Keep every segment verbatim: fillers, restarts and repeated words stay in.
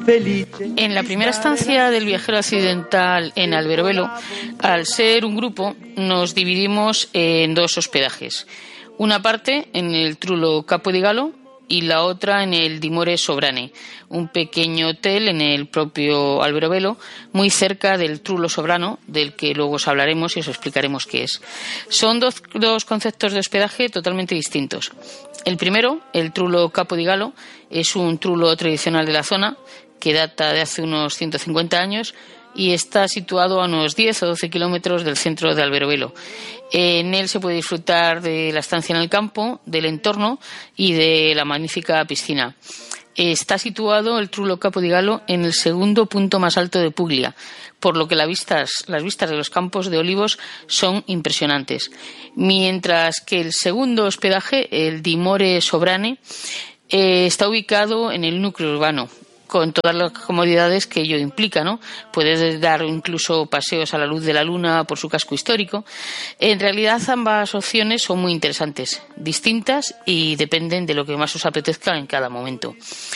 En la primera estancia del viajero accidental en Alberobello, al ser un grupo, nos dividimos en dos hospedajes. Una parte en el Trullo Capodigallo y la otra en el Dimore Sovrane, un pequeño hotel en el propio Alberobello, muy cerca del Trullo Sovrano, del que luego os hablaremos y os explicaremos qué es. Son dos, dos conceptos de hospedaje totalmente distintos. El primero, el Trullo Capodigallo, es un trullo tradicional de la zona que data de hace unos ciento cincuenta años y está situado a unos diez o doce kilómetros del centro de Alberobello. En él se puede disfrutar de la estancia en el campo, del entorno y de la magnífica piscina. Está situado el Trullo Capodigallo en el segundo punto más alto de Puglia, por lo que las vistas, las vistas de los campos de olivos son impresionantes. Mientras que el segundo hospedaje, el Dimore Sovrane, eh, está ubicado en el núcleo urbano, con todas las comodidades que ello implica, ¿no? Puedes dar incluso paseos a la luz de la luna por su casco histórico. En realidad ambas opciones son muy interesantes, distintas y dependen de lo que más os apetezca en cada momento.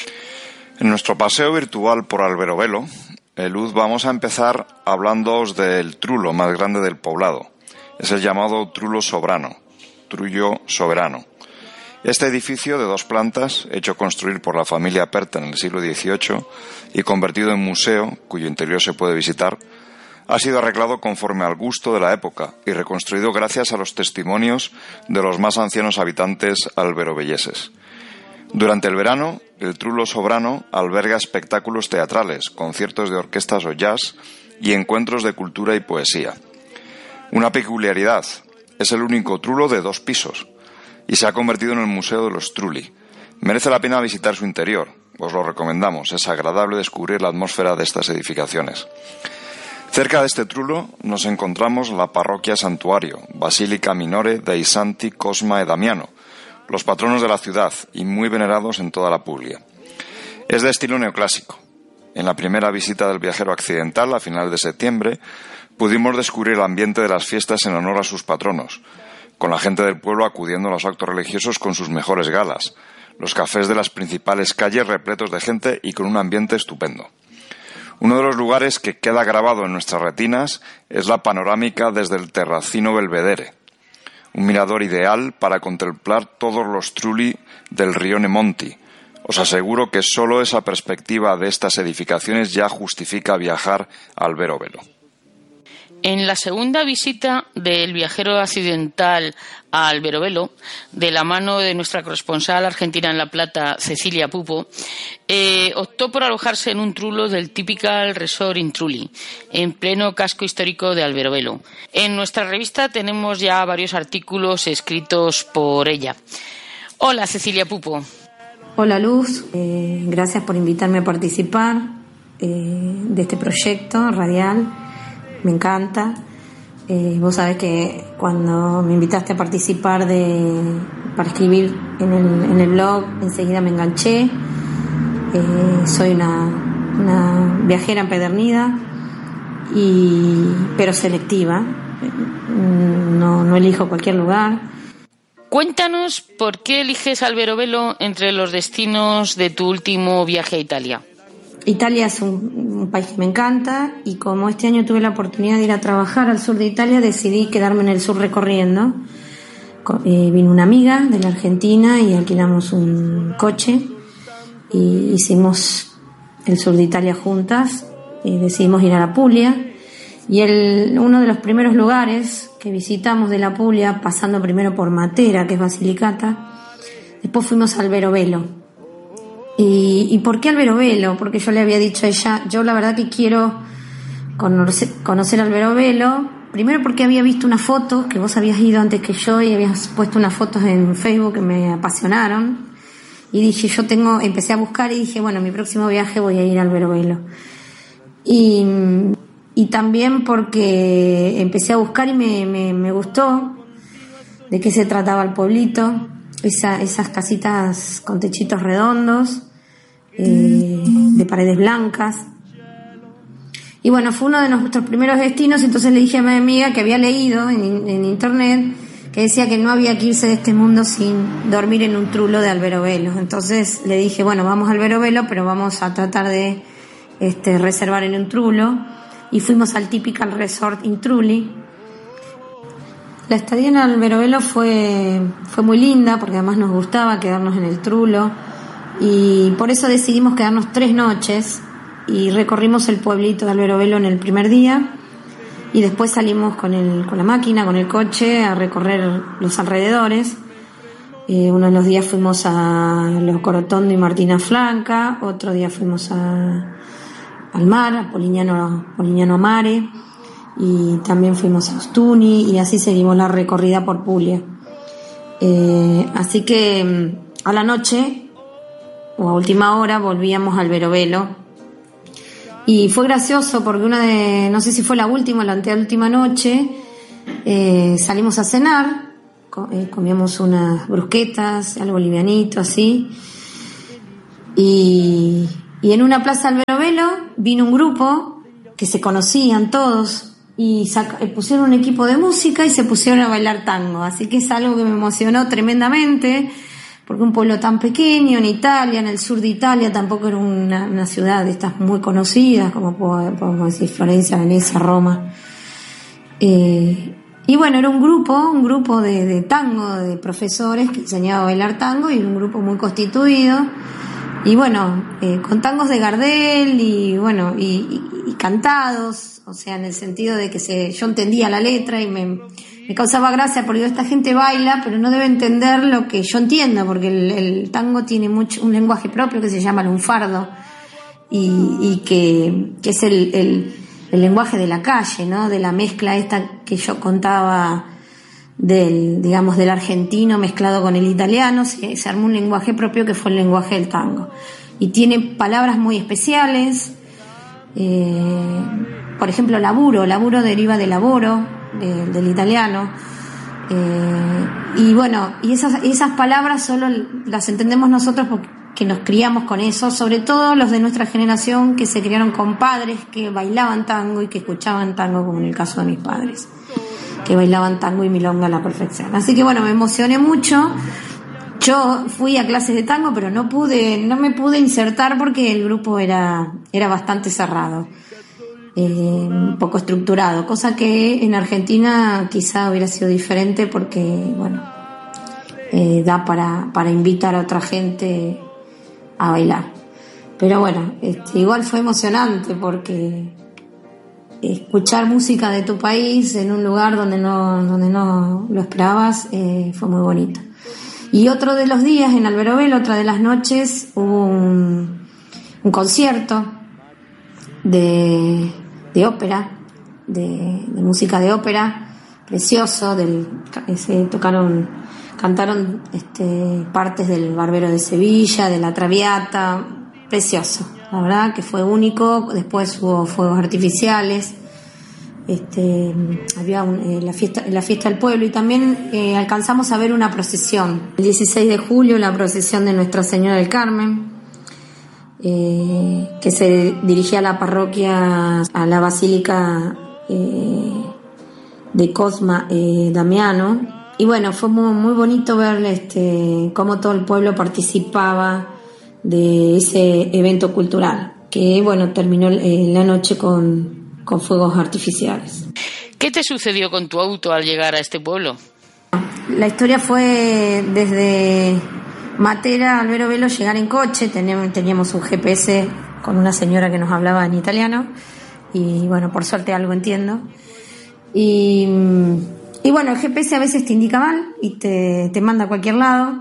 En nuestro paseo virtual por Alberobello, eh, Luz, vamos a empezar hablándoos del trullo más grande del poblado. Es el llamado Trullo Sovrano, Trullo Soberano. Este edificio de dos plantas, hecho construir por la familia Perta en el siglo dieciocho y convertido en museo, cuyo interior se puede visitar, ha sido arreglado conforme al gusto de la época y reconstruido gracias a los testimonios de los más ancianos habitantes alberobelleses. Durante el verano, el Trullo Sovrano alberga espectáculos teatrales, conciertos de orquestas o jazz y encuentros de cultura y poesía. Una peculiaridad, es el único trullo de dos pisos y se ha convertido en el Museo de los Trulli. Merece la pena visitar su interior, os lo recomendamos, es agradable descubrir la atmósfera de estas edificaciones. Cerca de este trullo nos encontramos la parroquia santuario, Basilica Minore dei Santi Cosma e Damiano, los patronos de la ciudad y muy venerados en toda la Puglia. Es de estilo neoclásico. En la primera visita del viajero accidental, a finales de septiembre, pudimos descubrir el ambiente de las fiestas en honor a sus patronos, con la gente del pueblo acudiendo a los actos religiosos con sus mejores galas, los cafés de las principales calles repletos de gente y con un ambiente estupendo. Uno de los lugares que queda grabado en nuestras retinas es la panorámica desde el Terracino Belvedere, un mirador ideal para contemplar todos los trulli del Rione Monti. Os aseguro que solo esa perspectiva de estas edificaciones ya justifica viajar a Alberobello. En la segunda visita del viajero accidental a Alberobello, de la mano de nuestra corresponsal argentina en La Plata, Cecilia Pupo, eh, optó por alojarse en un trullo del Typical Resort in Trulli, en pleno casco histórico de Alberobello. En nuestra revista tenemos ya varios artículos escritos por ella. Hola, Cecilia Pupo. Hola, Luz. Eh, gracias por invitarme a participar eh, de este proyecto radial. Me encanta. Eh, vos sabés que cuando me invitaste a participar de para escribir en el, en el blog, enseguida me enganché. Eh, soy una, una viajera empedernida, y, pero selectiva. No, no elijo cualquier lugar. Cuéntanos por qué eliges Alberobello entre los destinos de tu último viaje a Italia. Italia es un, un país que me encanta, y como este año tuve la oportunidad de ir a trabajar al sur de Italia, decidí quedarme en el sur recorriendo. Eh, vino una amiga de la Argentina y alquilamos un coche y hicimos el sur de Italia juntas. Y decidimos ir a la Puglia, y el, uno de los primeros lugares que visitamos de la Puglia, pasando primero por Matera, que es Basilicata, después fuimos a Alberobello. ¿Y, y por qué Alberobello? Porque yo le había dicho a ella, yo la verdad que quiero conocer, conocer Alberobello, primero porque había visto una foto, que vos habías ido antes que yo y habías puesto unas fotos en Facebook que me apasionaron, y dije, yo tengo, empecé a buscar y dije, bueno, mi próximo viaje voy a ir a Alberobello. Y, y también porque empecé a buscar y me, me, me gustó de qué se trataba el pueblito, esa, esas casitas con techitos redondos, eh, de paredes blancas. Y bueno, fue uno de nuestros primeros destinos. Entonces le dije a mi amiga, que había leído en, en internet, que decía que no había que irse de este mundo sin dormir en un trullo de Alberobello. Entonces le dije, bueno, vamos a Alberobello, pero vamos a tratar de este, reservar en un trulo y fuimos al Typical Resort in Trulli. La estadía en Alberobello fue, fue muy linda porque además nos gustaba quedarnos en el trulo y por eso decidimos quedarnos tres noches y recorrimos el pueblito de Alberobello en el primer día y después salimos con, el, con la máquina, con el coche a recorrer los alrededores. Eh, uno de los días fuimos a Los Corotondo y Martina Flanca, otro día fuimos a, al mar, a Polignano, Polignano Mare, y también fuimos a Ostuni y así seguimos la recorrida por Puglia. Eh, así que a la noche o a última hora volvíamos a Alberobello y fue gracioso porque una de, no sé si fue la última o la anteúltima noche, eh, salimos a cenar. Comíamos unas brusquetas, algo livianito así, y, y en una plaza de Alberobello vino un grupo que se conocían todos y saca, pusieron un equipo de música y se pusieron a bailar tango, así que es algo que me emocionó tremendamente porque un pueblo tan pequeño en Italia, en el sur de Italia, tampoco era una, una ciudad de estas muy conocidas como podemos decir Florencia, Venecia, Roma. eh, Y bueno, era un grupo, un grupo de, de tango, de profesores que enseñaba a bailar tango y un grupo muy constituido. Y bueno, eh, con tangos de Gardel y bueno, y, y, y cantados, o sea, en el sentido de que se, yo entendía la letra y me, me causaba gracia porque digo, esta gente baila, pero no debe entender lo que yo entiendo, porque el, el tango tiene mucho, un lenguaje propio que se llama lunfardo y, y que, que es el... el el lenguaje de la calle, ¿no? De la mezcla esta que yo contaba del, digamos, del argentino mezclado con el italiano, se, se armó un lenguaje propio que fue el lenguaje del tango. Y tiene palabras muy especiales, eh, por ejemplo, laburo, laburo deriva de laboro, de, del italiano, eh, y bueno, y esas, esas palabras solo las entendemos nosotros porque que nos criamos con eso, sobre todo los de nuestra generación que se criaron con padres que bailaban tango y que escuchaban tango, como en el caso de mis padres, que bailaban tango y milonga a la perfección. Así que bueno, me emocioné mucho. Yo fui a clases de tango, pero no pude, no me pude insertar porque el grupo era, era bastante cerrado, eh, un poco estructurado, cosa que en Argentina quizá hubiera sido diferente porque, bueno, eh, da para, para invitar a otra gente a bailar. Pero bueno, este, igual fue emocionante porque escuchar música de tu país en un lugar donde no, donde no lo esperabas, eh, fue muy bonito. Y otro de los días en Alberobello, otra de las noches, hubo un, un concierto de, de ópera, de, de música de ópera, precioso, del, se tocaron Cantaron este, partes del Barbero de Sevilla, de la Traviata, precioso, la verdad que fue único. Después hubo fuegos artificiales, este, había un, eh, la fiesta, la fiesta del pueblo y también eh, alcanzamos a ver una procesión. El dieciséis de julio, la procesión de Nuestra Señora del Carmen, eh, que se dirigía a la parroquia, a la Basílica eh, de Cosma eh, Damiano. Y bueno, fue muy, muy bonito ver este, cómo todo el pueblo participaba de ese evento cultural, que bueno, terminó eh, la noche con, con fuegos artificiales. ¿Qué te sucedió con tu auto al llegar a este pueblo? La historia fue desde Matera a Alberobello llegar en coche, teníamos, teníamos un G P S con una señora que nos hablaba en italiano y bueno, por suerte algo entiendo. Y... Y bueno, el G P S a veces te indica mal y te, te manda a cualquier lado.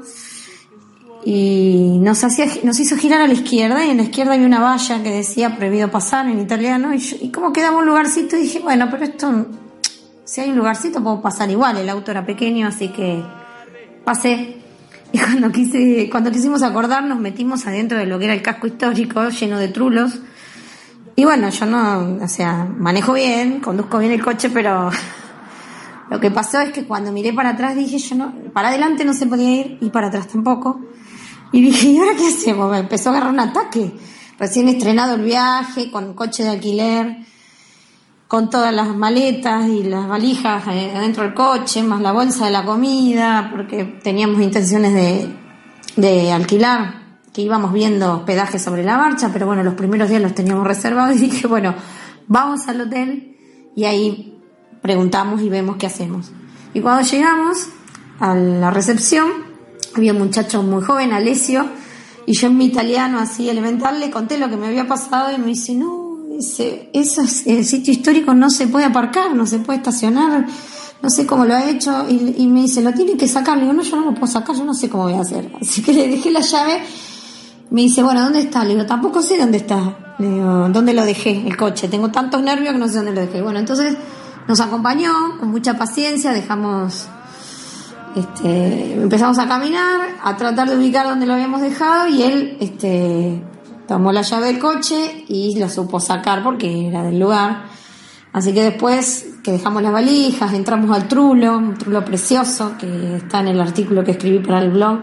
Y nos hacía, nos hizo girar a la izquierda y en la izquierda había una valla que decía prohibido pasar en italiano. Y, yo, y como quedaba un lugarcito y dije, bueno, pero esto, si hay un lugarcito puedo pasar igual. El auto era pequeño, así que pasé. Y cuando quise, cuando quisimos acordar nos metimos adentro de lo que era el casco histórico lleno de trulos. Y bueno, yo no, o sea, manejo bien, conduzco bien el coche, pero... Lo que pasó es que cuando miré para atrás dije, yo no, para adelante no se podía ir y para atrás tampoco. Y dije, ¿y ahora qué hacemos? Me empezó a agarrar un ataque. Recién estrenado el viaje, con coche de alquiler, con todas las maletas y las valijas adentro del coche, más la bolsa de la comida, porque teníamos intenciones de, de alquilar que íbamos viendo hospedaje sobre la marcha, pero bueno, los primeros días los teníamos reservados y dije, bueno, vamos al hotel y ahí preguntamos y vemos qué hacemos. Y cuando llegamos a la recepción, había un muchacho muy joven, Alessio, y yo en mi italiano así elemental le conté lo que me había pasado y me dice, no, ese, ese sitio histórico no se puede aparcar, no se puede estacionar, no sé cómo lo ha hecho, y, y me dice, lo tiene que sacar. Le digo, no, yo no lo puedo sacar, yo no sé cómo voy a hacer. Así que le dejé la llave. Me dice, bueno, ¿dónde está? Le digo, tampoco sé dónde está. Le digo, ¿dónde lo dejé? El coche. Tengo tantos nervios que no sé dónde lo dejé. Bueno, entonces nos acompañó con mucha paciencia, dejamos, este, empezamos a caminar, a tratar de ubicar dónde lo habíamos dejado, y él, este, tomó la llave del coche y lo supo sacar porque era del lugar. Así que después que dejamos las valijas, entramos al Trulo, un Trulo precioso que está en el artículo que escribí para el blog.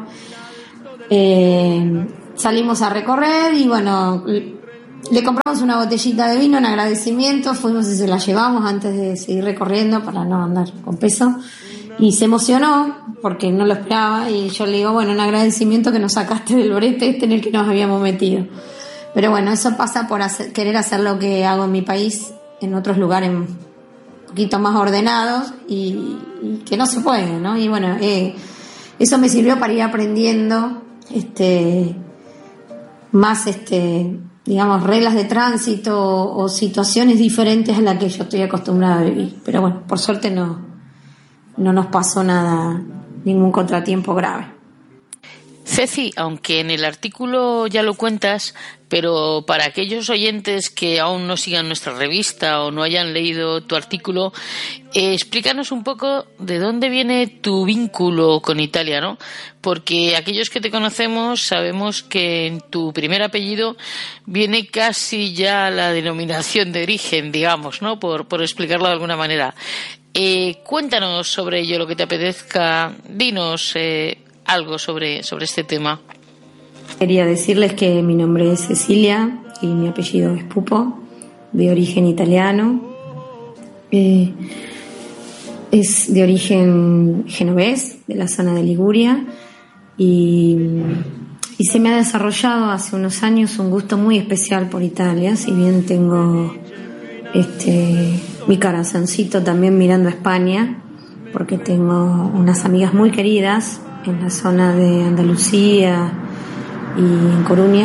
Eh, salimos a recorrer y bueno, le compramos una botellita de vino en agradecimiento, fuimos y se la llevamos antes de seguir recorriendo para no andar con peso. Y se emocionó porque no lo esperaba, y yo le digo, bueno, un agradecimiento que nos sacaste del brete este en el que nos habíamos metido. Pero bueno, eso pasa por hacer, querer hacer lo que hago en mi país, en otros lugares un poquito más ordenados y, y que no se puede, ¿no? Y bueno, eh, eso me sirvió para ir aprendiendo este más, este digamos, reglas de tránsito o, o situaciones diferentes a las que yo estoy acostumbrada a vivir. Pero bueno, por suerte no, no nos pasó nada, ningún contratiempo grave. Ceci, aunque en el artículo ya lo cuentas, pero para aquellos oyentes que aún no sigan nuestra revista o no hayan leído tu artículo, eh, explícanos un poco de dónde viene tu vínculo con Italia, ¿no? Porque aquellos que te conocemos sabemos que en tu primer apellido viene casi ya la denominación de origen, digamos, ¿no? Por, por explicarlo de alguna manera. Eh, cuéntanos sobre ello, lo que te apetezca. Dinos eh, algo sobre, sobre este tema. Quería decirles que mi nombre es Cecilia y mi apellido es Pupo, de origen italiano. Eh, es de origen genovés, de la zona de Liguria, y, y se me ha desarrollado hace unos años un gusto muy especial por Italia, si bien tengo este, mi corazoncito también mirando a España, porque tengo unas amigas muy queridas en la zona de Andalucía y en Coruña.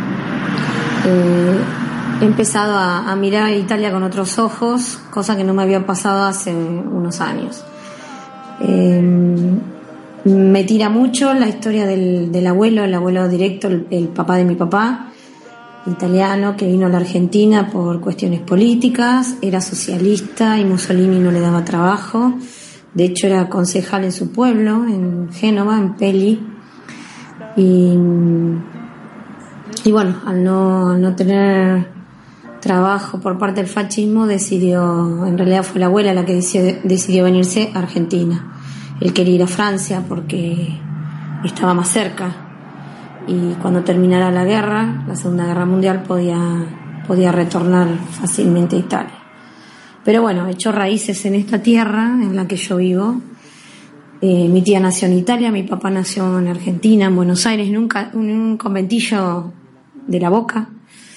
Eh, he empezado a, a mirar a Italia con otros ojos, cosa que no me había pasado hace unos años. Eh, me tira mucho la historia del, del abuelo, el abuelo directo, el, el papá de mi papá, italiano, que vino a la Argentina por cuestiones políticas, era socialista y Mussolini no le daba trabajo. De hecho, era concejal en su pueblo, en Génova, en Peli. Y, y bueno, al no, al no tener trabajo por parte del fascismo, decidió, en realidad fue la abuela la que decidió, decidió venirse a Argentina. Él quería ir a Francia porque estaba más cerca. Y cuando terminara la guerra, la Segunda Guerra Mundial, podía, podía retornar fácilmente a Italia. Pero bueno, echó raíces en esta tierra en la que yo vivo. Eh, mi tía nació en Italia, mi papá nació en Argentina, en Buenos Aires, en un, en un conventillo de La Boca.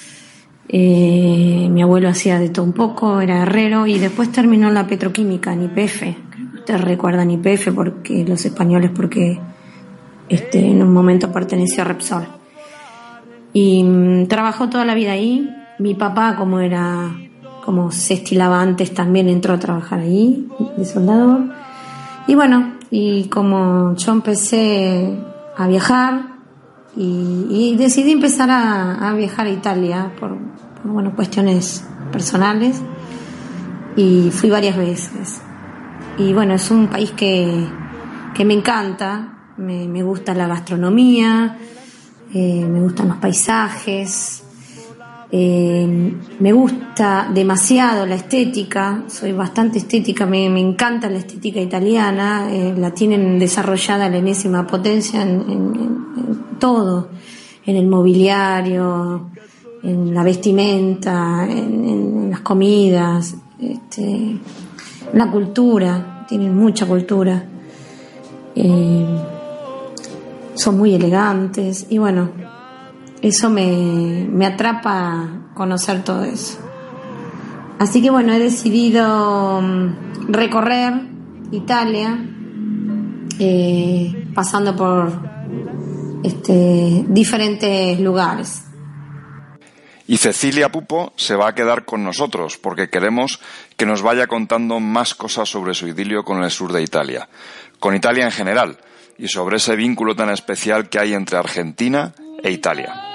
Eh, mi abuelo hacía de todo un poco, era herrero, y después terminó en la petroquímica, en Y P F. Creo que ustedes recuerdan Y P F, porque los españoles, porque este, en un momento perteneció a Repsol. Y mmm, trabajó toda la vida ahí. Mi papá, como era... como se estilaba antes, también entró a trabajar ahí, de soldador. Y bueno, y como yo empecé a viajar, y, y decidí empezar a, a viajar a Italia por, por bueno, cuestiones personales, y fui varias veces. Y bueno, es un país que, que me encanta, me, me gusta la gastronomía, eh, me gustan los paisajes. Eh, me gusta demasiado la estética, soy bastante estética, me, me encanta la estética italiana, eh, la tienen desarrollada a la enésima potencia en, en, en todo, en el mobiliario, en la vestimenta, en, en las comidas, este, la cultura, tienen mucha cultura, eh, son muy elegantes y bueno, eso me, me atrapa conocer todo eso. Así que bueno, he decidido recorrer Italia, eh, pasando por este, diferentes lugares. Y Cecilia Pupo se va a quedar con nosotros porque queremos que nos vaya contando más cosas sobre su idilio con el sur de Italia, con Italia en general y sobre ese vínculo tan especial que hay entre Argentina e Italia.